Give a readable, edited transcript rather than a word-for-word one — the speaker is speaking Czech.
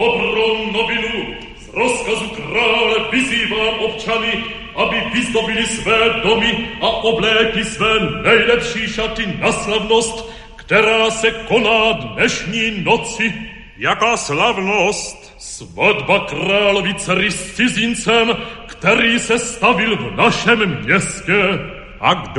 Obronno vinu, z rozkazu krále vyzývám občany, aby vyzdobili své domy a oblékli své nejlepší šaty na slavnost, která se koná dnešní noci. Jaká slavnost? Svatba královi dcery s cizincem, který se stavil v našem městě. A kdo